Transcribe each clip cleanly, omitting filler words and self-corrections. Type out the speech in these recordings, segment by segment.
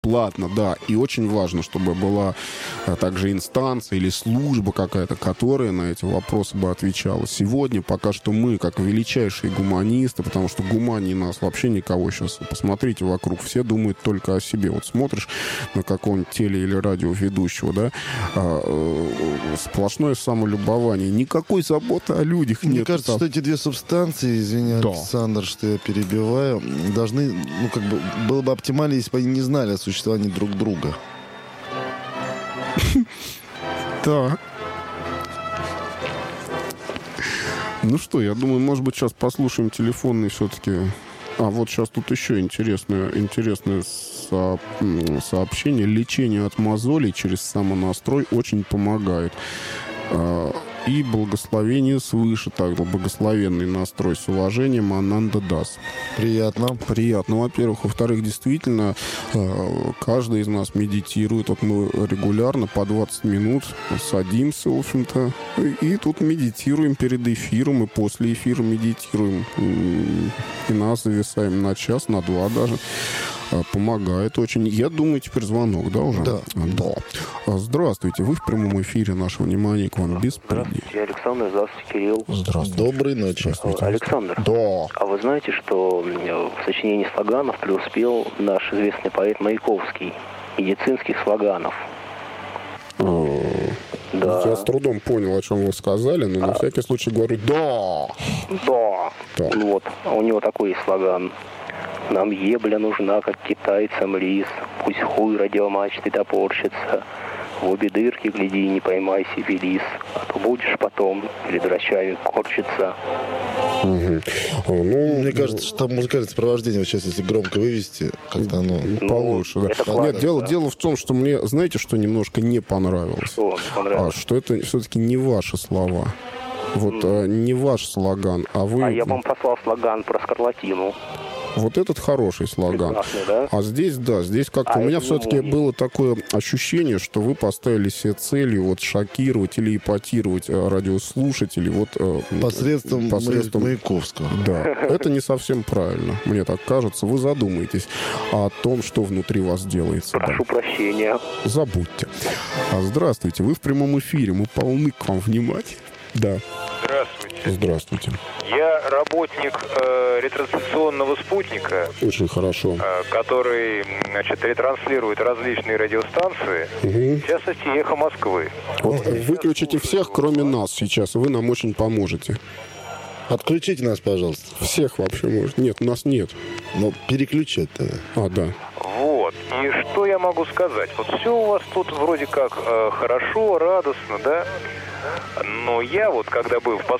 бесплатно, да. И очень важно, чтобы была также инстанция или служба какая-то, которая на эти вопросы бы отвечала. Сегодня пока что мы, как величайшие гуманисты, потому что гумании нас вообще никого сейчас, посмотрите вокруг, все думают только о себе. Вот смотришь на какого-нибудь теле- или радиоведущего, да, сплошное самолюбование. Никакой заботы о людях нет. Мне кажется, что эти две субстанции, извини, Да. Александр, что я перебиваю, должны, было бы оптимально, если бы они не знали о существовании друг друга. Так. Ну что, я думаю, может быть, сейчас послушаем телефонный все-таки. А вот сейчас тут еще интересное сообщение. Лечение от мозолей через самонастрой очень помогает. И благословение свыше, также благословенный настрой с уважением, Ананда Дас. Приятно. Приятно, во-первых. Во-вторых, действительно, каждый из нас медитирует. Вот мы регулярно по 20 минут садимся, в общем-то, и тут медитируем перед эфиром, и после эфира медитируем. И нас зависаем на час, на два даже. Помогает очень. Я думаю, теперь звонок, да, уже? Да. Здравствуйте, вы в прямом эфире. Наше внимание к вам без Здравствуйте, Александр. Здравствуйте, Кирилл. Здравствуйте. Доброй ночи. Александр, Да. а вы знаете, что в сочинении слоганов преуспел наш известный поэт Маяковский? Медицинских слоганов. Да. Я с трудом понял, о чем вы сказали, но на всякий случай говорю «да». Да. Да. Вот. У него такой есть слоган. Нам ебля нужна, как китайцам рис. Пусть хуй радиомачты топорщится. В обе дырки гляди, не поймай себе лис. А то будешь потом перед врачами корчиться. Угу. Мне кажется, что там музыкальное сопровождение, вот сейчас, если громко вывести, как-то оно... Получше, да. это Нет, классно, дело в том, что мне, знаете, что немножко не понравилось? Что вам понравилось? Что это все-таки не ваши слова. Вот не ваш слоган, а вы... А я вам послал слоган про скарлатину. Вот этот хороший слоган. Прекрасный, да? А здесь, да, здесь как-то у меня это не все-таки мой. было такое ощущение, что вы поставили себе целью вот шокировать или эпатировать радиослушателей вот Посредством Маяковского. Да, это не совсем правильно, мне так кажется. Вы задумаетесь о том, что внутри вас делается. Прошу прощения. Забудьте. Здравствуйте, вы в прямом эфире, мы полны к вам внимания. Да, Здравствуйте. здравствуйте. Я работник ретрансляционного спутника, Очень хорошо. который, ретранслирует различные радиостанции, в частности, «Эхо Москвы». Вот выключите всех, кроме нас сейчас, и вы нам очень поможете. Отключите нас, пожалуйста. Всех вообще может. Нет, нас нет. Но переключать тогда. Да. Вот. И что я могу сказать? Вот все у вас тут вроде как хорошо, радостно, да? Но я вот, когда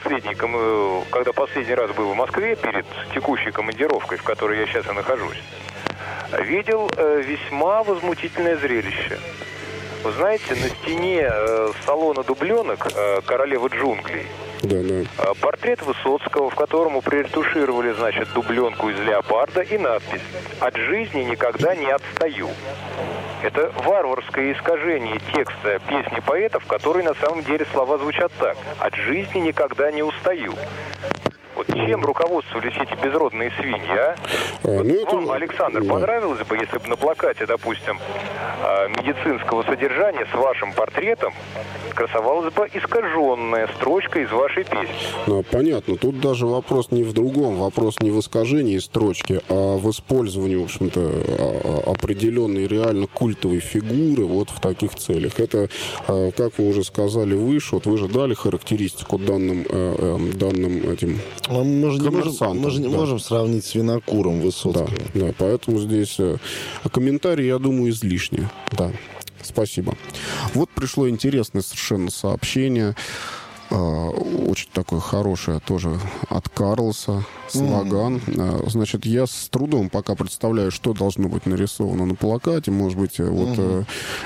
последний раз был в Москве перед текущей командировкой, в которой я сейчас и нахожусь, видел весьма возмутительное зрелище. Вы знаете, на стене салона дубленок «Королевы джунглей» Да. портрет Высоцкого, в котором приретушировали, дубленку из леопарда и надпись «От жизни никогда не отстаю». Это варварское искажение текста песни поэтов, в которой на самом деле слова звучат так: «От жизни никогда не устаю». Вот чем руководствовались эти безродные свиньи, а? Вам, Александр, понравилось бы, если бы на плакате, допустим, медицинского содержания с вашим портретом красовалась бы искаженная строчка из вашей песни? Понятно. Тут даже вопрос не в другом. Вопрос не в искажении строчки, а в использовании, в общем-то, определенной реально культовой фигуры вот в таких целях. Это, как вы уже сказали выше, вот вы же дали характеристику данным этим... Мы же не можем сравнить с Винокуром Высоцкого. Да, поэтому здесь комментарий, я думаю, излишний. Да, спасибо. Вот пришло интересное совершенно сообщение. Очень такое хорошее тоже от Карлса. Слоган. Значит, я с трудом пока представляю, что должно быть нарисовано на плакате. Может быть, вот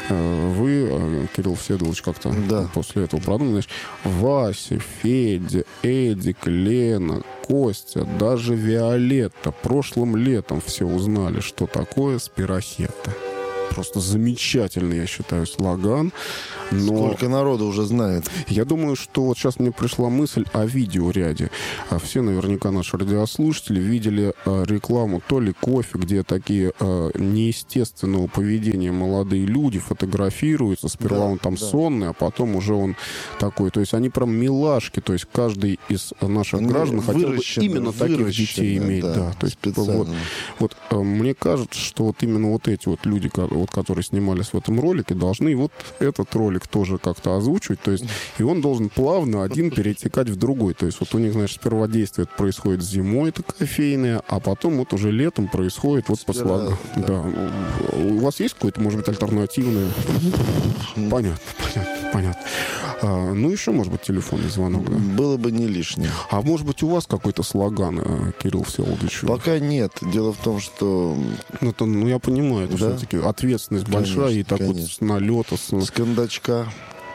вы, Кирилл Всеволодович, как-то после этого продумали. Вася, Федя, Эдик, Лена, Костя, даже Виолетта прошлым летом все узнали, что такое спирохета. просто замечательный, я считаю, слоган. Но Сколько народу уже знает. я думаю, что вот сейчас мне пришла мысль о видеоряде. Все наверняка наши радиослушатели видели рекламу то ли кофе, где такие неестественного поведения молодые люди фотографируются. Сперва Да, он там да. сонный, а потом уже он такой. То есть они прям милашки. То есть каждый из наших Они граждан хотел бы выращены, именно таких детей иметь. Да. То есть специально. вот мне кажется, что вот именно вот эти вот люди, вот, которые снимались в этом ролике, должны вот этот ролик тоже как-то озвучивать. То есть и он должен плавно один перетекать в другой. То есть вот у них, значит, сперва действие происходит зимой, это кофейное, а потом вот уже летом происходит вот по слогу. Да. У вас есть какое-то, может быть, альтернативное? Понятно. Ну, еще, может быть, телефонный звонок, да? Было бы не лишнее. А может быть, у вас какой-то слоган, Кирилл Всеволодович? Пока нет. Дело в том, что Ну, я понимаю, это Да? все-таки ответственность Конечно, большая, и так вот конечно. с налета, с кондачка.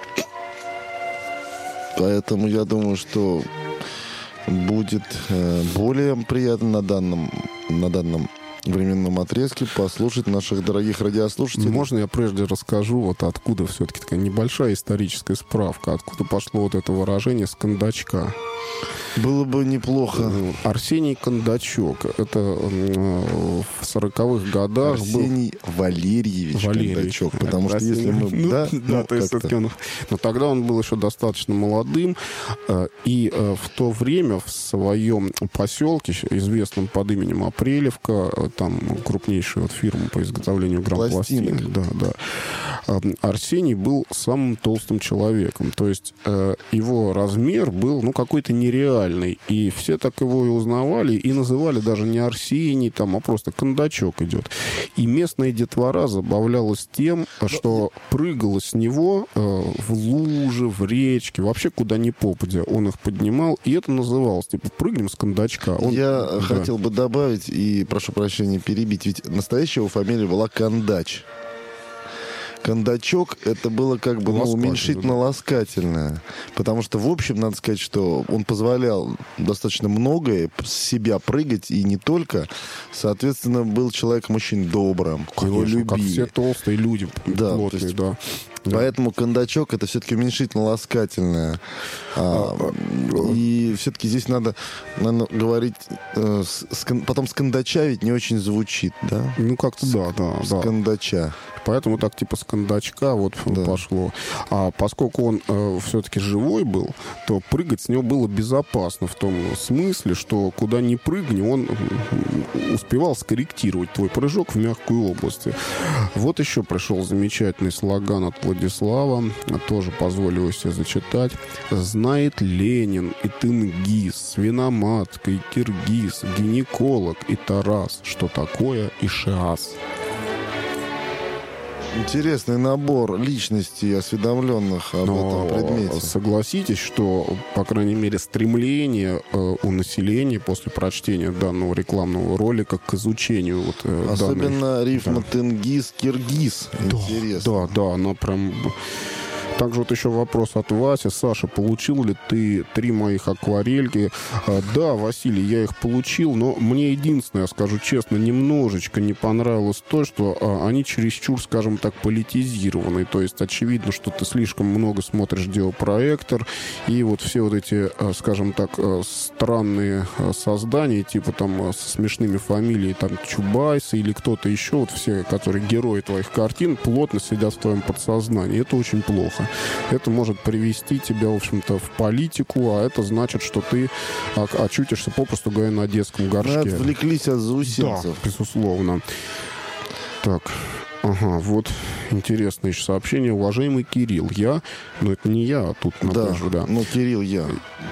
Поэтому я думаю, что будет более приятно на данном временном отрезке послушать наших дорогих радиослушателей. Можно я прежде расскажу, вот откуда все-таки такая небольшая историческая справка, откуда пошло вот это выражение «с кондачка». Было бы неплохо. Арсений Кондачок. Это в 40-х годах был... Арсений Валерьевич Кондачок. Потому что Арсений. если мы... Да, то есть как-то. все-таки он... Но тогда он был еще достаточно молодым, и в то время в своем поселке, известном под именем Апрелевка, там крупнейшая вот фирма по изготовлению грампластинок, Арсений был самым толстым человеком. То есть его размер был, какой-то нереальный. И все так его и узнавали, и называли даже не Арсений, там, а просто Кондачок идет. И местная детвора забавлялась тем, что прыгала с него в лужи, в речки, вообще куда ни попадя. Он их поднимал, и это называлось, типа, прыгнем с Кондачка. Я хотел бы добавить, и прошу прощения перебить, ведь настоящая его фамилия была Кондач. Кондачок — это было как бы уменьшительно-ласкательное. Потому что, в общем, надо сказать, что он позволял достаточно многое с себя прыгать, и не только. Соответственно, был человеком очень добрым. Его любили. Как все толстые люди, Да, плотные, то есть да. Поэтому кондачок — это все-таки уменьшительно-ласкательное. И все-таки здесь надо говорить... потом с кондача ведь не очень звучит, да? Как-то да. С кондача. Поэтому так типа с кондачка вот пошло. А поскольку он все-таки живой был, то прыгать с него было безопасно в том смысле, что куда ни прыгни, он успевал скорректировать твой прыжок в мягкую область. Вот еще пришел замечательный слоган от Владислава, тоже позволю его себе зачитать. «Знает Ленин и Тенгиз, свиноматка и киргиз, гинеколог и Тарас, что такое ишиас». Интересный набор личностей, осведомленных об этом предмете. Согласитесь, что, по крайней мере, стремление у населения после прочтения данного рекламного ролика к изучению особенно рифма Тенгиз-Киргиз. Интересно. Да, она прям... Также вот еще вопрос от Васи. Саша, получил ли ты 3 моих акварельки? Да, Василий, я их получил, но мне единственное, я скажу честно, немножечко не понравилось то, что они чересчур, скажем так, политизированы. То есть очевидно, что ты слишком много смотришь Геопроектор, и вот все вот эти, скажем так, странные создания, типа там со смешными фамилиями, там Чубайса или кто-то еще, вот все, которые герои твоих картин, плотно сидят в твоем подсознании. Это очень плохо. Это может привести тебя, в общем-то, в политику, а это значит, что ты очутишься, попросту говоря, на детском горшке. Мы отвлеклись от заусенцев. Да, безусловно. Так, вот интересное еще сообщение. Уважаемый Кирилл, это не я, а тут напомню, да. Кирилл, я.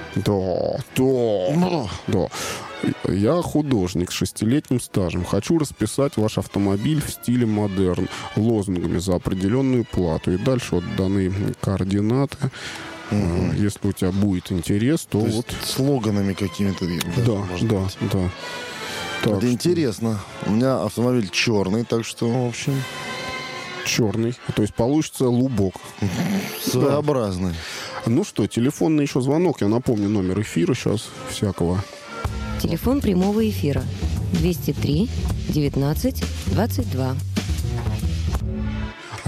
Да. Я художник с 6-летним стажем. Хочу расписать ваш автомобиль в стиле модерн лозунгами за определенную плату. И дальше вот даны координаты. Если у тебя будет интерес, то вот... Слоганами какими-то. Да. Так, это интересно. У меня автомобиль черный, так что, в общем... Черный. То есть получится лубок. Своеобразный. Ну что, телефонный еще звонок. Я напомню номер эфира сейчас всякого. Телефон прямого эфира 203 19 22.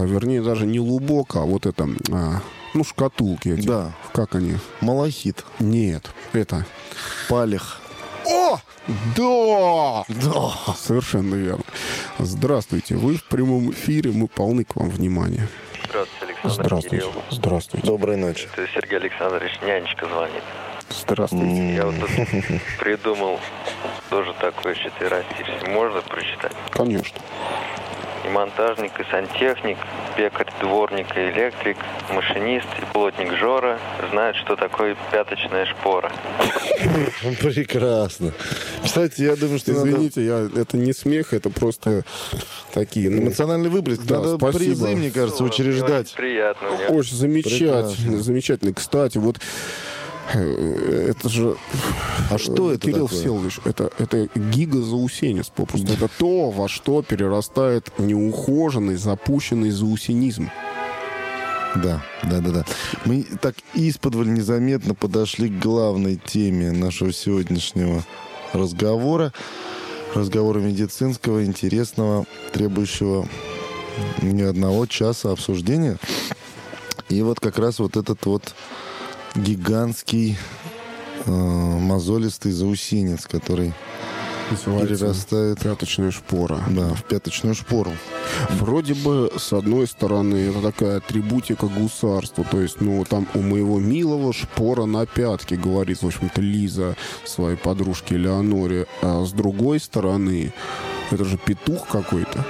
вернее, даже не лубок, а вот это, шкатулки эти. Да. Как они? Малахит. Нет, это... Палех. О! Да! Да. Совершенно верно. Здравствуйте, вы в прямом эфире, мы полны к вам внимания. Здравствуйте, Александр. Здравствуйте. Кирилл. Здравствуйте. Доброй ночи. Это Сергей Александрович, нянечка звонит. Здравствуйте. Я вот тут придумал тоже такое четверостишье. Можно прочитать? Конечно. И монтажник, и сантехник, пекарь, дворник и электрик, машинист и плотник Жора знают, что такое пяточная шпора. Прекрасно. Кстати, я думаю, что Извините, это не смех, это просто такие... эмоциональный выплеск. Да, надо спасибо. призы, мне кажется, учреждать. Очень приятно мне. Очень замечательно, Прекрасно. замечательно. Кстати, вот это же... А что это Кирилл такое? Всеволодович, это гигазаусенец попросту. Это то, во что перерастает неухоженный, запущенный заусенизм. Да. Мы так исподволь незаметно подошли к главной теме нашего сегодняшнего разговора. Разговора медицинского, интересного, требующего не одного часа обсуждения. И вот как раз вот этот вот гигантский мозолистый заусенец, который перерастает Пяточная шпора. в пяточную шпору. Вроде бы, с одной стороны, это такая атрибутика гусарства. То есть, там у моего милого шпора на пятке, говорит, в общем-то, Лиза своей подружке Леоноре. А с другой стороны, это же петух какой-то.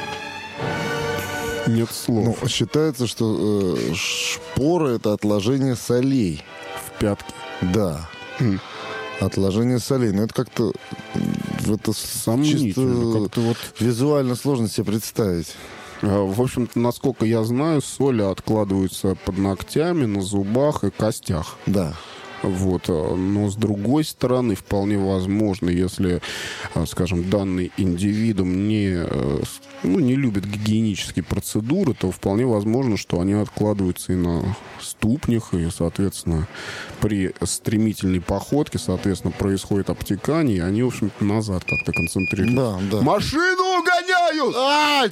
Нет слов. Считается, что шпора — это отложение солей. В пятке. Да. Отложение солей. Но это как-то... Это Сомнительно. чисто Как-то вот... визуально сложно себе представить. В общем-то, насколько я знаю, соли откладываются под ногтями, на зубах и костях. Да. Вот. Но с другой стороны, вполне возможно, если, скажем, данный индивидуум не любит гигиенические процедуры, то вполне возможно, что они откладываются и на ступнях, и, соответственно, при стремительной походке, соответственно, происходит обтекание, и они, в общем-то, назад как-то концентрируются. Да. Машину угоняют! Ай!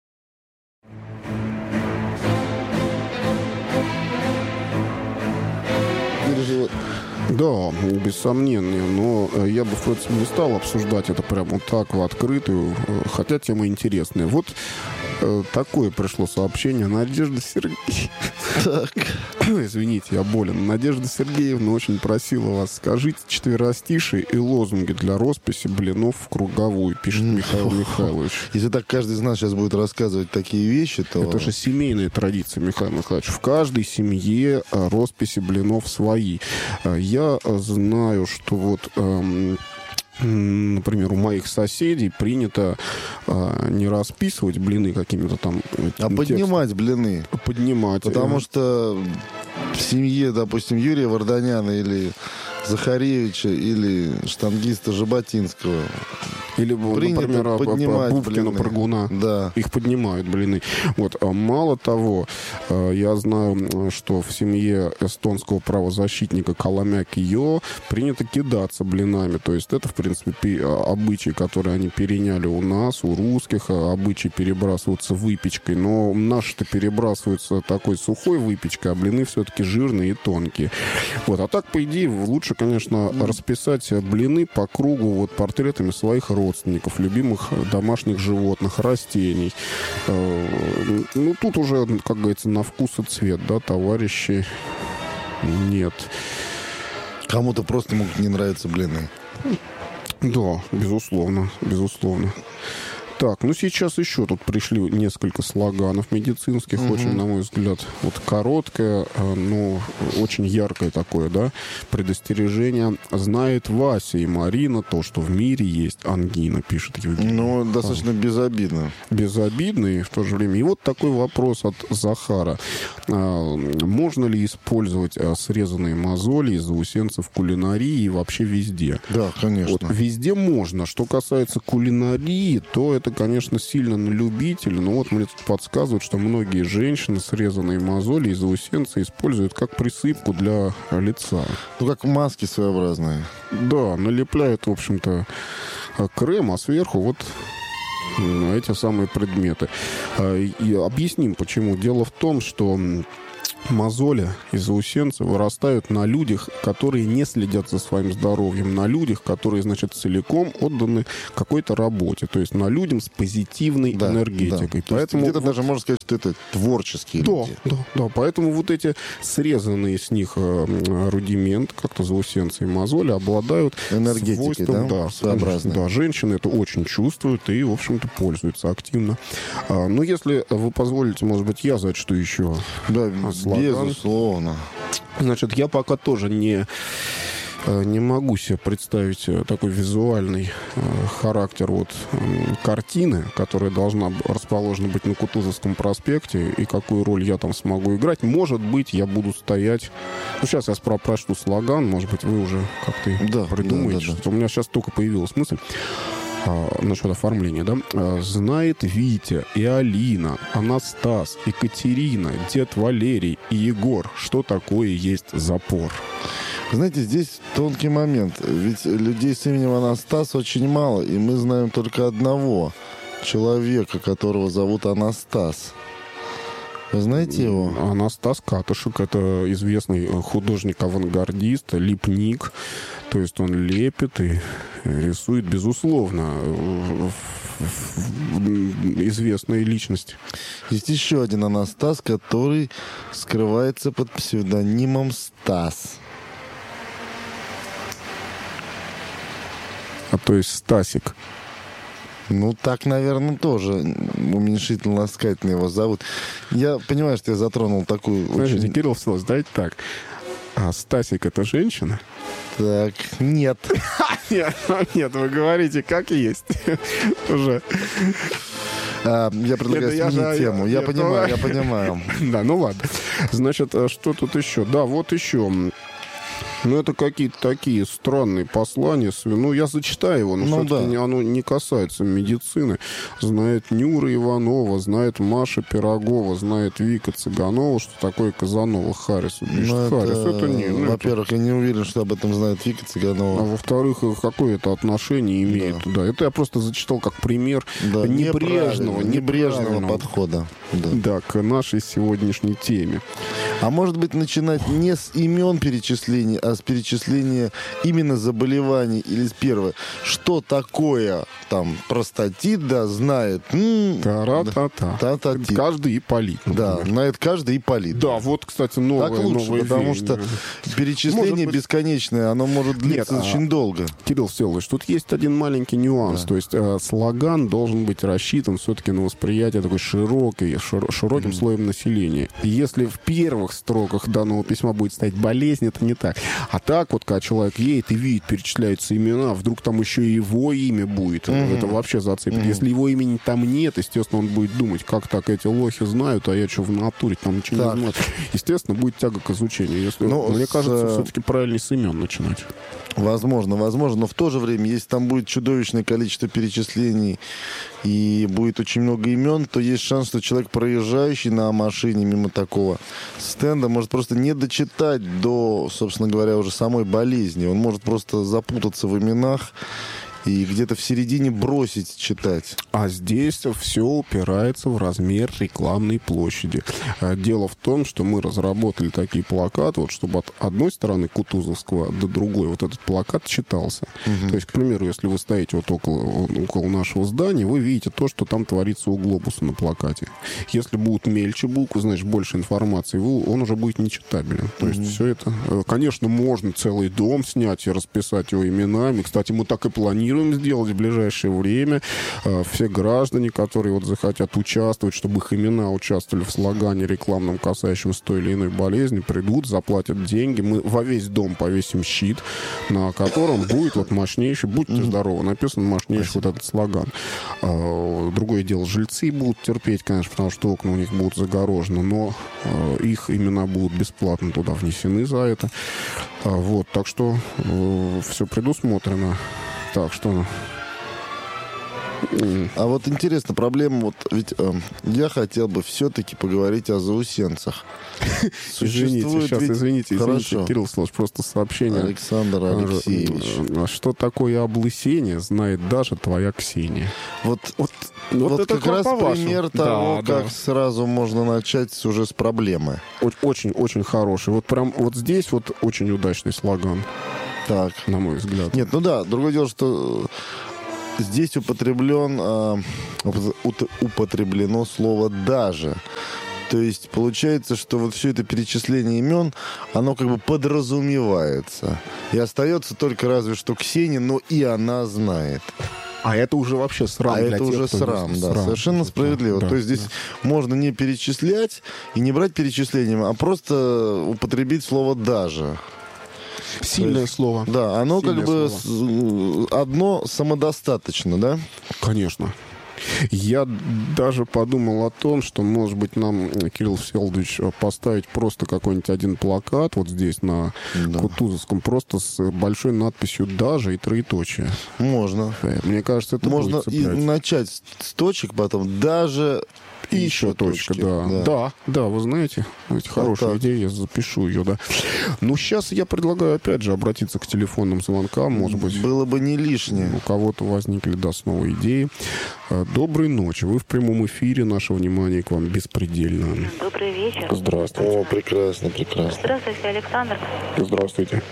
Да, без сомнения, но я бы, в принципе, не стал обсуждать это прямо вот так в открытую, хотя тема интересная. Вот такое пришло сообщение. Надежда Сергеевна... Так. Извините, я болен. Надежда Сергеевна очень просила вас, скажите четверостишие и лозунги для росписи блинов в круговую, пишет Михаил Михайлович. Если так каждый из нас сейчас будет рассказывать такие вещи, то... Это же семейная традиция, Михаил Михайлович. В каждой семье росписи блинов свои. Я знаю, что вот... Например, у моих соседей принято не расписывать блины какими-то там... А поднимать блины. Поднимать. Потому что в семье, допустим, Юрия Варданяна или Захаревича или штангиста Жаботинского или, принято например, поднимать Бубкина блины. Прыгуна. Да. Их поднимают блины. Вот. А мало того, я знаю, что в семье эстонского правозащитника Коломяки-Йо принято кидаться блинами. То есть это, в принципе, обычаи, которые они переняли у нас, у русских. Обычаи перебрасываются выпечкой. Но наши-то перебрасываются такой сухой выпечкой, а блины все-таки жирные и тонкие. Вот. А так, по идее, лучше, конечно, расписать блины по кругу вот портретами своих родственников, любимых домашних животных, растений. Тут уже, как говорится, на вкус и цвет, да, товарищи, нет. Кому-то просто могут не нравиться блины. Да, безусловно. Так, сейчас еще тут пришли несколько слоганов медицинских, очень, на мой взгляд, вот короткое, но очень яркое такое, да, предостережение. Знает Вася и Марина то, что в мире есть ангина, пишет Евгений. Достаточно безобидно. Безобидно и в то же время. И вот такой вопрос от Захара. Можно ли использовать срезанные мозоли из заусенца в кулинарии и вообще везде? Да, конечно. Вот, везде можно. Что касается кулинарии, то это, конечно, сильно на любителя. Но вот мне тут подсказывают, что многие женщины срезанные мозоли из заусенца используют как присыпку для лица. Как маски своеобразные. Да, налепляют, в общем-то, крем, а сверху вот эти самые предметы. И объясним, почему. Дело в том, что мозоли и заусенцы вырастают на людях, которые не следят за своим здоровьем, на людях, которые, значит, целиком отданы какой-то работе, то есть на людям с позитивной энергетикой. Да. Поэтому где-то даже можно сказать, что это творческие люди. Да. Поэтому вот эти срезанные с них рудименты, как-то заусенцы и мозоли, обладают энергетикой, свойством, своеобразной. Да, женщины это очень чувствуют и, в общем-то, пользуются активно. Но если вы позволите, может быть, я зачту еще. Да, безусловно. Значит, я пока тоже не могу себе представить такой визуальный характер картины, которая должна расположена быть на Кутузовском проспекте, и какую роль я там смогу играть. Может быть, я буду стоять... сейчас я прочту слоган, может быть, вы уже как-то придумаете. Что у меня сейчас только появилась мысль. Насчет оформления, да? Знает Витя и Алина, Анастас, Екатерина, дед Валерий и Егор, что такое есть запор. Знаете, здесь тонкий момент. Ведь людей с именем Анастас очень мало, и мы знаем только одного человека, которого зовут Анастас. Вы знаете его? Анастас Катышек. Это известный художник-авангардист, лепник. То есть он лепит и рисует, безусловно, известная личность. Есть еще один Анастас, который скрывается под псевдонимом Стас. То есть Стасик. Так, наверное, тоже уменьшительно-ласкательно его зовут. Я понимаю, что я затронул такую... Подождите, Кирилл Всеволодович, давайте так. А Стасик — это женщина? Так, нет. Нет, вы говорите, как есть. Уже. Я предлагаю сменить тему. Я понимаю. Да, ладно. Значит, что тут еще? Да, вот еще... это какие-то такие странные послания. Я зачитаю его, но все-таки оно не касается медицины. Знает Нюра Иванова, знает Маша Пирогова, знает Вика Цыганова, что такое Казанова Харрису. Это не... Во-первых, я не уверен, что об этом знает Вика Цыганова. А во-вторых, какое это отношение имеет? Да, это я просто зачитал как пример небрежного подхода. Да, к нашей сегодняшней теме. А может быть, начинать не с имен перечислений, а с перечисления именно заболеваний или с первого. Что такое там простатит, знает. Каждый Ипполит. Да, знает каждый Ипполит. Да, вот, кстати, новое. Так лучше, потому что перечисление бесконечное, оно может длиться очень долго. Кирилл Всеволодович, тут есть один маленький нюанс. То есть слоган должен быть рассчитан все-таки на восприятие такой широким слоем населения. И если в первых строках данного письма будет стоять болезнь, это не так. А так когда человек едет и видит, перечисляются имена, вдруг там еще и его имя будет. Это вообще зацепит. Если его имени там нет, естественно, он будет думать, как так эти лохи знают, а я что в натуре там ничего не знаю. Естественно, будет тяга к изучению. Мне кажется, все-таки правильнее с имен начинать. Возможно, но в то же время, если там будет чудовищное количество перечислений и будет очень много имен, то есть шанс, что человек, проезжающий на машине мимо такого стенда, может просто не дочитать до, собственно говоря, уже самой болезни. Он может просто запутаться в именах и где-то в середине бросить читать. А здесь все упирается в размер рекламной площади. Дело в том, что мы разработали такие плакаты, чтобы от одной стороны Кутузовского до другой этот плакат читался. То есть, к примеру, если вы стоите около нашего здания, вы видите то, что там творится у глобуса на плакате. Если будут мельче буквы, значит, больше информации, он уже будет нечитабелен. То есть все это... Конечно, можно целый дом снять и расписать его именами. Кстати, мы так и планируем сделать в ближайшее время. Все граждане, которые захотят участвовать, чтобы их имена участвовали в слогане рекламном, касающемся той или иной болезни, придут, заплатят деньги. Мы во весь дом повесим щит, на котором будет мощнейший, будьте здоровы, написан мощнейший этот слоган. Другое дело, жильцы будут терпеть, конечно, потому что окна у них будут загорожены, но их имена будут бесплатно туда внесены за это. Так что все предусмотрено. Так, что? А вот интересно, проблема, вот ведь я хотел бы все-таки поговорить о заусенцах. Извините, Кирилл Слож, просто сообщение. Александр Алексеевич. Что такое облысение, знает даже твоя Ксения. Вот это как раз пример того, как сразу можно начать уже с проблемы. Очень хороший. Вот прям вот здесь вот очень удачный слоган. Так. На мой взгляд. Нет, другое дело, что здесь употреблено слово «даже». То есть получается, что вот все это перечисление имен, оно как бы подразумевается. И остается только разве что Ксения, но и она знает. А это уже вообще срам. Это уже срам, да. Совершенно справедливо. Да, то есть здесь можно не перечислять и не брать перечислением, а просто употребить слово «даже». Сильное слово. Да, оно Сильное как бы слово. одно самодостаточно, да? Конечно. Я даже подумал о том, что, может быть, нам, Кирилл Всеволодович, поставить просто какой-нибудь один плакат вот здесь на Кутузовском, просто с большой надписью «даже» и троеточие. Можно. Мне кажется, это можно будет цеплять. И начать с точек, потом «даже» и еще точка, да, вы знаете, хорошая идея, я запишу ее, да. Ну, сейчас я предлагаю, опять же, обратиться к телефонным звонкам, может быть. Было бы не лишнее. У кого-то возникли, снова идеи. Доброй ночи, вы в прямом эфире, наше внимание к вам беспредельно. Добрый вечер. Здравствуйте. О, прекрасно. Здравствуйте, Александр. Здравствуйте.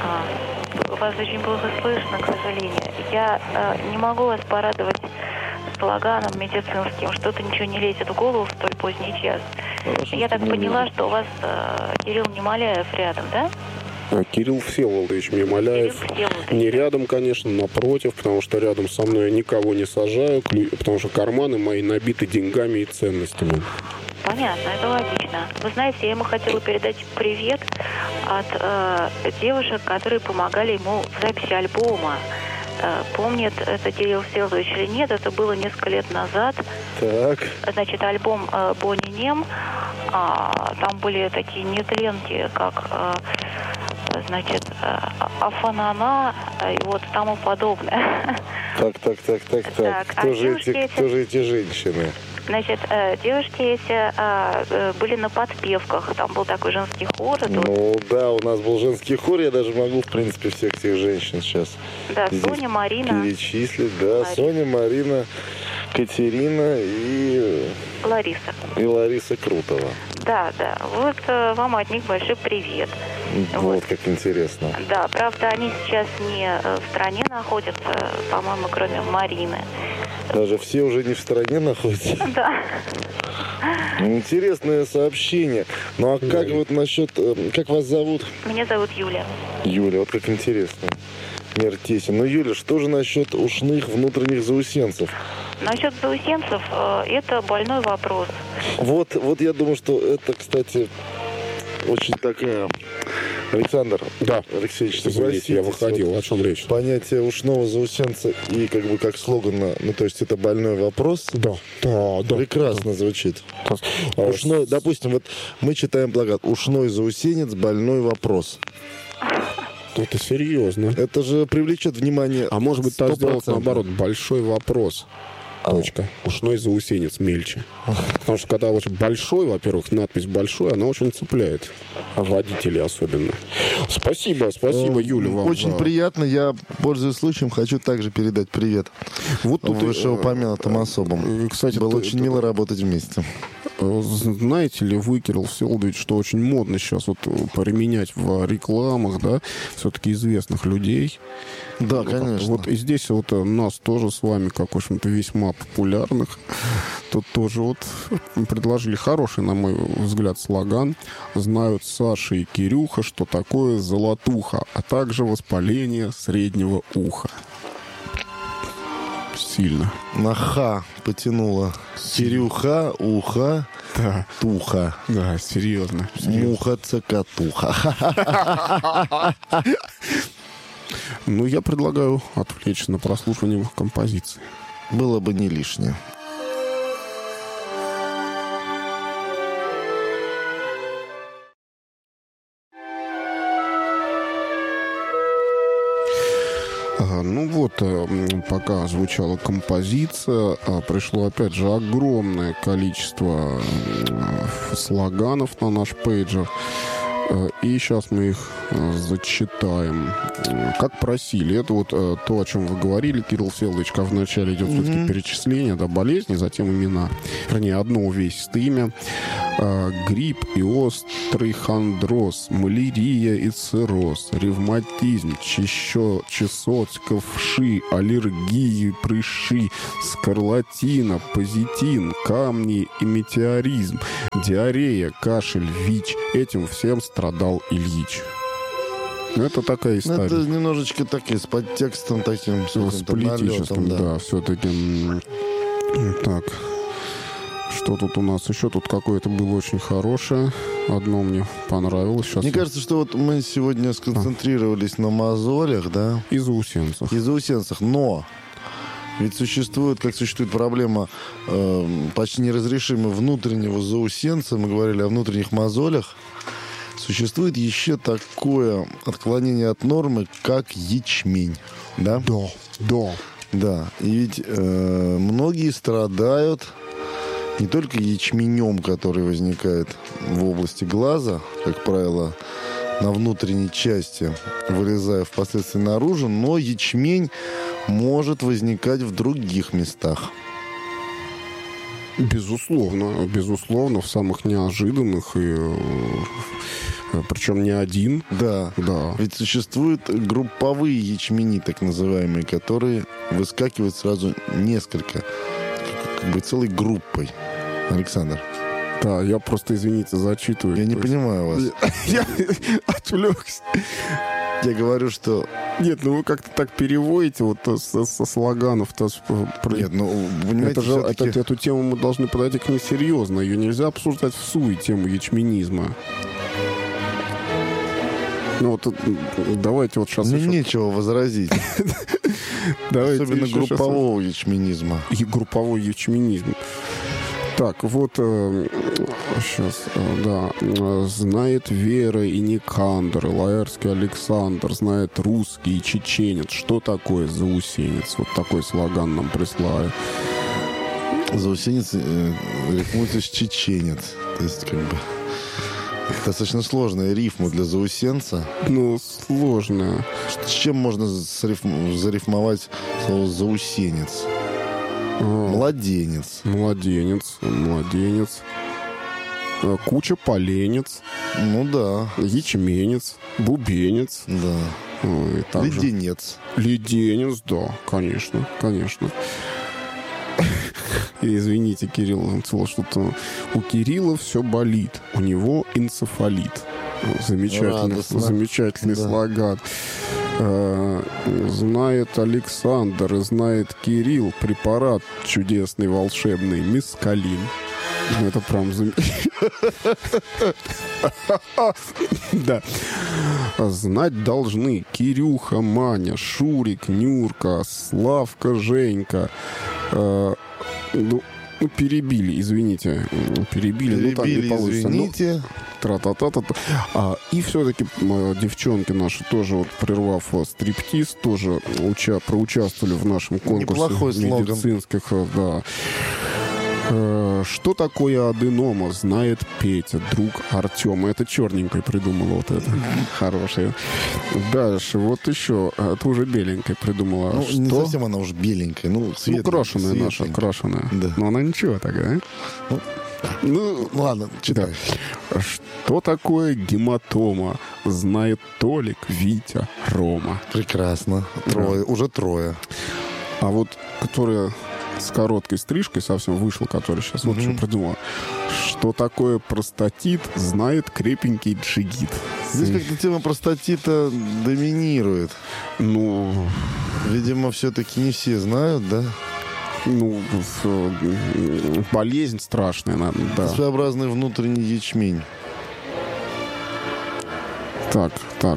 Вас очень плохо слышно, к сожалению. Я не могу вас порадовать слоганом медицинским. Что-то ничего не лезет в голову в столь поздний час. Я так поняла, что у вас Кирилл Немоляев рядом, да? Кирилл Всеволодович Немоляев. Не рядом, конечно, напротив, потому что рядом со мной я никого не сажаю, потому что карманы мои набиты деньгами и ценностями. Понятно, это логично. Вы знаете, я ему хотела передать привет от девушек, которые помогали ему в записи альбома. Помнит это Кирилл Всеволодович или нет, это было несколько лет назад. Так. Значит, альбом «Бонни Нем», там были такие нетленки, как, значит, «Афанана» и вот тому подобное. Так. Кто же эти женщины? Значит, девушки эти были на подпевках. Там был такой женский хор. Да, у нас был женский хор. Я даже могу, в принципе, всех этих женщин сейчас Соня, Марина. перечислить. Да, Соня, Марина, Катерина и... Лариса. И Лариса Крутова. Да. Вот вам от них большой привет. Вот как интересно. Да, правда, они сейчас не в стране находятся, по-моему, кроме Марины. Даже все уже не в стране находятся? Да. Интересное сообщение. Ну а как вот насчет... Как вас зовут? Меня зовут Юля. Юля, вот как интересно. Мертесин. Ну, Юля, что же насчет ушных внутренних заусенцев? Насчет заусенцев, это больной вопрос. Вот я думаю, что это, кстати, очень такая... Александр, да. Алексеевич, извините, я выходил, о чем речь? Понятие ушного заусенца и как слоган, то есть это больной вопрос. Да. Прекрасно звучит. Ушной, допустим, вот мы читаем плакат «Ушной заусенец, больной вопрос». Это серьезно. Это же привлечет внимание. А может быть, так сделать наоборот, большой вопрос. Точка. Ушной заусенец мельче. Потому что когда очень большой, во-первых, надпись большой, она очень цепляет. Водителей особенно. Спасибо, Юля, вам. Очень приятно. Я, пользуясь случаем, хочу также передать привет вот тут вышеупомянутым особам. Кстати, было очень мило работать вместе. Знаете ли вы, Кирилл Всеволодович, что очень модно сейчас вот применять в рекламах, да, все-таки известных людей? Да, конечно. Вот и здесь вот нас тоже с вами, как, в общем-то, весьма популярных, тут тоже вот предложили хороший, на мой взгляд, слоган. Знают Саша и Кирюха, что такое золотуха, а также воспаление среднего уха. Сильно. На ха потянула. Кирюха, уха, да. Туха. Да, серьезно. Муха, цокотуха. Ну, я предлагаю отвлечься на прослушивание композиции. Было бы не лишнее. Ну вот, пока звучала композиция, пришло опять же огромное количество слоганов на наш пейджер. И сейчас мы их зачитаем. Как просили. Это вот то, о чем вы говорили, Кирилл Всеволодович, как вначале идет все-таки перечисление, да, болезни, затем имена. Вернее, одно увесистое имя. Грипп и острый хондроз, малярия и цирроз, ревматизм, чесотка, вши, аллергии, прыщи, скарлатина, позитин, камни и метеоризм, диарея, кашель, ВИЧ. Этим всем страдал Ильич. Это такая история. Это немножечко так и с подтекстом таким. С политическим, да, все-таки. Так... Что тут у нас еще? Тут какое-то было очень хорошее. Одно мне понравилось. Сейчас мне кажется, что вот мы сегодня сконцентрировались на мозолях, да? И заусенцах. И заусенцах. Но ведь существует проблема почти неразрешимого внутреннего заусенца. Мы говорили о внутренних мозолях. Существует еще такое отклонение от нормы, как ячмень. Да? Да. И ведь многие страдают не только ячменем, который возникает в области глаза, как правило, на внутренней части, вылезая впоследствии наружу, но ячмень может возникать в других местах. Безусловно, в самых неожиданных, и причем не один. Да. Ведь существуют групповые ячмени, так называемые, которые выскакивают сразу несколько, как бы целой группой. Александр. Да, я просто, извините, зачитываю. Я не понимаю вас. Я отвлекся. Я говорю, что... Нет, вы как-то так переводите вот со слоганов-то. Нет, понимаете, эту тему мы должны подойти к ней серьезно. Ее нельзя обсуждать в суе, тему ячменизма. Давайте вот сейчас... Мне нечего возразить. Особенно группового ячменизма. И групповой ячменизм. Так, вот сейчас, да, знает Вера и Никандр, Лаэрский Александр, знает русский и чеченец. Что такое заусенец? Вот такой слоган нам прислали. Заусенец рифмуется с чеченец. То есть, как бы, достаточно сложная рифма для заусенца. Сложная. С чем можно зарифмовать слово заусенец? Младенец. Куча поленец. Да. Ячменец. Бубенец. Да. Леденец. Леденец, да, конечно. И извините, Кирилл, что-то у Кирилла все болит. У него энцефалит. Замечательный слоган. Знает Александр и знает Кирилл препарат чудесный, волшебный, мескалин. Это прям да. Знать должны Кирюха, Маня, Шурик, Нюрка, Славка, Женька. Перебили, извините. Перебили, извините. И все-таки девчонки наши тоже, вот, прервав стриптиз, тоже проучаствовали в нашем конкурсе медицинских. Да. Что такое аденома, знает Петя, друг Артема. Это черненькой придумала вот это. Хорошая. Дальше, вот еще. Это уже беленькой придумала. Не совсем она уже беленькая. Крашеная наша, крашеная. Да. Но она ничего такая. Ладно, читай. Что такое гематома, знает Толик, Витя, Рома. Прекрасно. Уже трое. А вот, которая с короткой стрижкой совсем вышла, которая сейчас вот что придумала. Что такое простатит, знает крепенький джигит. Здесь как-то тема простатита доминирует. Видимо, все-таки не все знают, да? Болезнь страшная, наверное, да. Своеобразный внутренний ячмень. Так.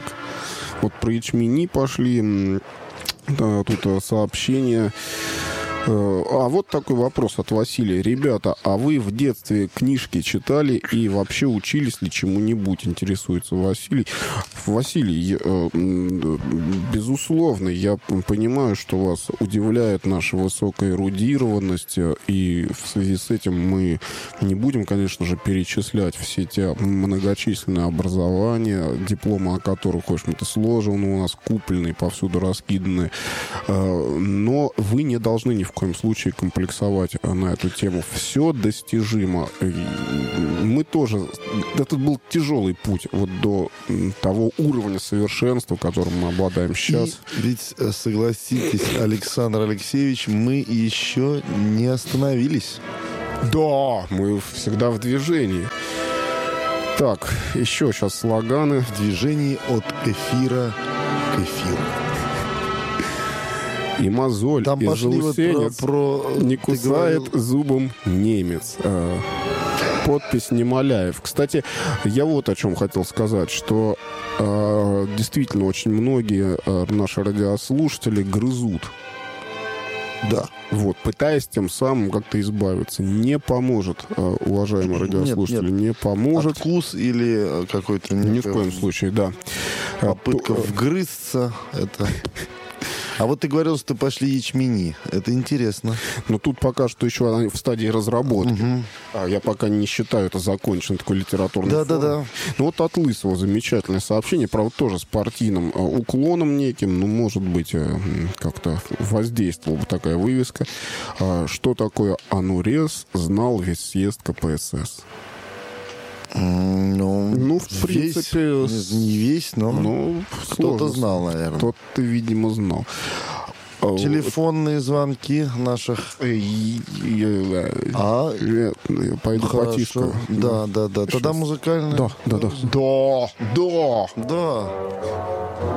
Вот про ячмени пошли. Да, тут сообщение. А вот такой вопрос от Василия. Ребята, а вы в детстве книжки читали и вообще учились ли чему-нибудь? Интересуется Василий. Василий, безусловно, я понимаю, что вас удивляет наша высокая эрудированность, и в связи с этим мы не будем, конечно же, перечислять все те многочисленные образования, дипломы о которых, в общем-то, сложены у нас, купленные, повсюду раскиданы. Но вы не должны ни в коем случае комплексовать на эту тему. Все достижимо. Мы тоже... Это был тяжелый путь вот до того уровня совершенства, которым мы обладаем сейчас. И ведь, согласитесь, Александр Алексеевич, мы еще не остановились. Да, мы всегда в движении. Так, еще сейчас слоганы. В движении от эфира к эфиру. И мозоль, там и заусенец про не кусает зубом немец. Подпись Немоляев. Кстати, я вот о чем хотел сказать, что действительно очень многие наши радиослушатели грызут. Да. Вот, пытаясь тем самым как-то избавиться. Не поможет, уважаемые радиослушатели, не поможет. Откус или какой-то... Ни в коем случае, да. Попытка вгрызться, это... А вот ты говорил, что пошли ячмени. Это интересно. Но тут пока что еще она в стадии разработки. Я пока не считаю это законченной такой литературной формой. Да. Ну вот от Лысого замечательное сообщение, правда, тоже с партийным уклоном неким, ну, может быть, как-то воздействовала бы такая вывеска. Что такое анурез, знал весь съезд КПСС. Ну, в принципе... Не весь, но кто-то знал, наверное. Кто-то, видимо, знал. Телефонные звонки наших... Я пойду потискаю. Да. Тогда музыкальная... Да.